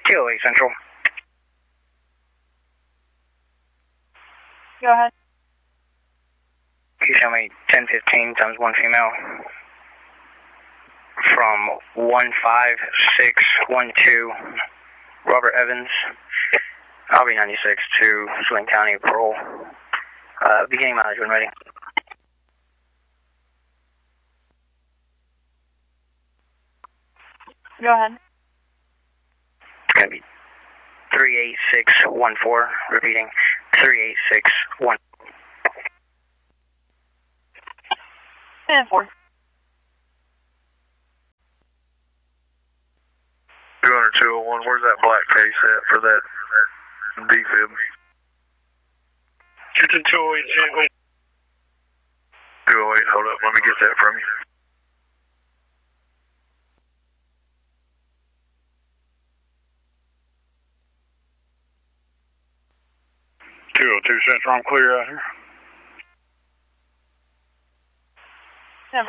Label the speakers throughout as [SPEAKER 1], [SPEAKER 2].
[SPEAKER 1] 208 Central.
[SPEAKER 2] Go ahead.
[SPEAKER 1] You show me 1015 times 1 female from 15612 Robert Evans, Albany 96 to Swain County Parole. Beginning mileage when ready.
[SPEAKER 2] Go ahead.
[SPEAKER 1] It's going to be 38614, repeating 38614.
[SPEAKER 2] 10-4.
[SPEAKER 3] 20201, where's that black case at for that defib?
[SPEAKER 4] 208,
[SPEAKER 3] 208, hold up, let me get that from you.
[SPEAKER 4] Central, I'm clear out here.
[SPEAKER 2] 10.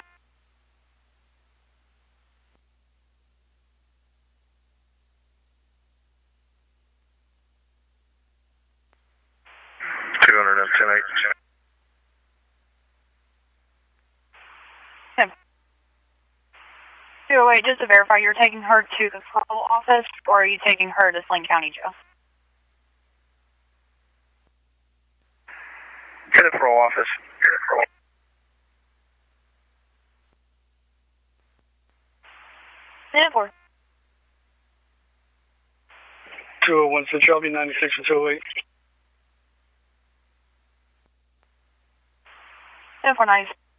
[SPEAKER 2] 208, just to verify, you're taking her to the parole office, or are you taking her to Sling County Jail?
[SPEAKER 1] To the parole office.
[SPEAKER 2] 10-4.
[SPEAKER 4] 201 Central, I'll be 96 and 208.
[SPEAKER 2] 10-4, 96.